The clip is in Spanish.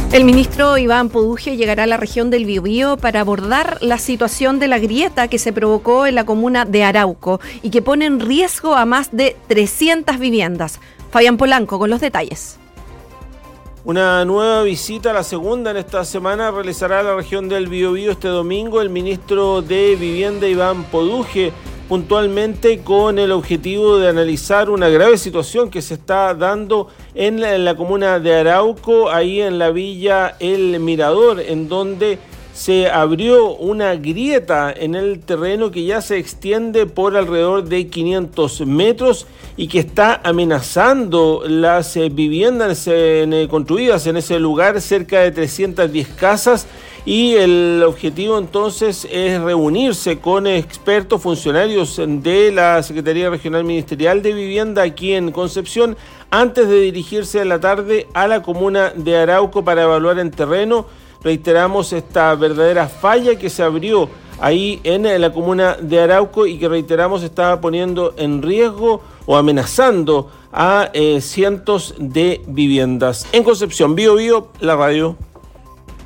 El ministro Iván Poduje llegará a la región del Biobío para abordar la situación de la grieta que se provocó en la comuna de Arauco y que pone en riesgo a más de 300 viviendas. Fabián Polanco con los detalles. Una nueva visita, la segunda en esta semana, realizará a la región del Biobío este domingo el ministro de Vivienda Iván Poduje, puntualmente con el objetivo de analizar una grave situación que se está dando en la comuna de Arauco, ahí en la villa El Mirador, en donde se abrió una grieta en el terreno que ya se extiende por alrededor de 500 metros y que está amenazando las viviendas construidas en ese lugar, cerca de 310 casas. Y el objetivo entonces es reunirse con expertos, funcionarios de la Secretaría Regional Ministerial de Vivienda aquí en Concepción, antes de dirigirse en la tarde a la comuna de Arauco para evaluar en terreno. Reiteramos esta verdadera falla que se abrió ahí en la comuna de Arauco y que reiteramos estaba poniendo en riesgo o amenazando a cientos de viviendas. En Concepción, Biobío, la radio.